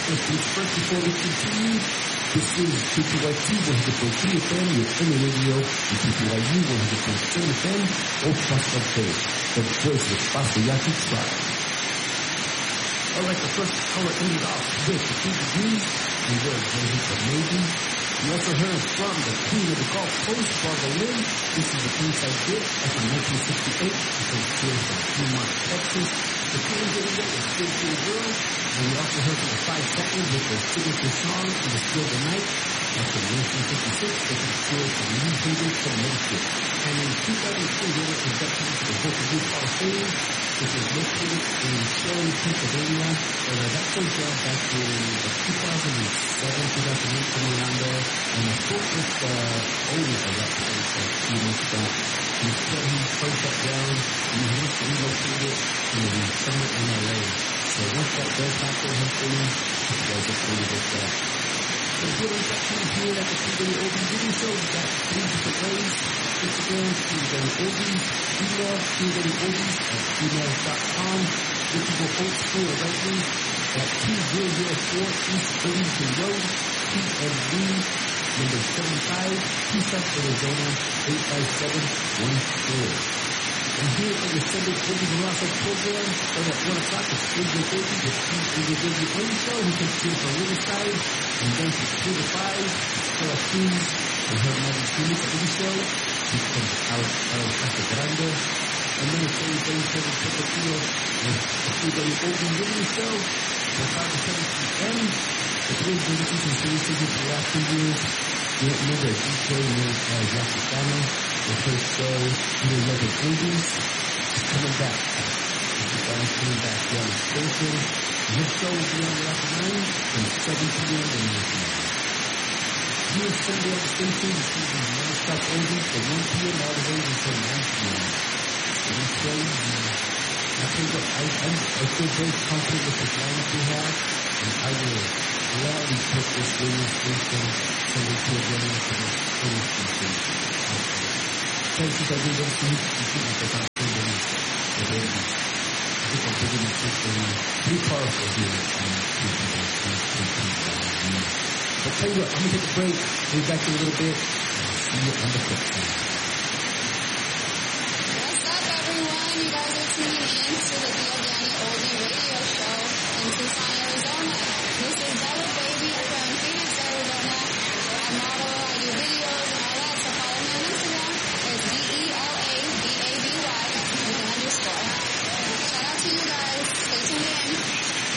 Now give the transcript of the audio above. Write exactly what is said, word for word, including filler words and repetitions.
listeners, please, first, before we continue, this is K P Y T one hundred point three F M, your N A radio, and K P Y U one hundred point seven F M, or Pastor Bay, the voice of Pastor Yaki Tribe. Alright, the first color ended off with the two degrees, and we're going to amazing. You also heard from the Queen of the Gulf Coast, Barbara Lynn. This is the Inside Bit, that's from nineteen sixty-eight. It was here from Fremont, Texas. The Queen video is Still Feel Girl. And we also heard from the Five Seconds with their signature song, In the Still the Night. That's from nineteen fifty-six. This is still from New Haven, Connecticut. And in two thousand three, they were inducted into the Vocal Group Hall of Fame, which is located in Shirley, Pennsylvania. And uh, that show job back in uh, two thousand seven, two thousand eight, somewhere around there. And I spoke with the uh, owner of that place a few months back. He said he closed that down and he wants to relocate it in somewhere in L A. So once that does happen, hopefully, you guys are going to get that. So here we've got time here at the T-Day Oldie Video Show. We've got three different ways. Instagram, T-Day Oldies. Email, T-Day Oldies at gmail dot com. If you go old school or right wing, at two thousand four East Burlington Road, P M V, number seventy-five, Tucson, Arizona, eight five seven one four. And here on the Sunday Oldies and Rosso program, start at one o'clock, it's A J Oldies, it's A J Oldies Oldies Show. We can see from Riverside, and then from two to five, Stella Cruz, and her Magic Phoenix Oldies Show. She comes out of Casa Grande. And then it's A J Oldies Tokyo, and the T-Day Oldies Radio Show, from five to seven P M. The three businesses and services for the last two years. You remember a D J named uh, Yaki Kano. The first show, you know, Legend Oldies, is coming back. It's coming back here on the station. This show will be on the afternoon from seven P M to nine P M. Here Sunday on the station, this is the non-stop Oldies from one P M all the way until nine P M. So this show, I think that I, I, I feel very confident with this lineup we have, and I will gladly put this radio station Sunday programming to the radio station. Thank you, everyone. Thank you for the opportunity. I think I'm putting this system pretty powerful here on But tell you what, I'm going to take a break. We'll be back in a little bit. See you on the flip side.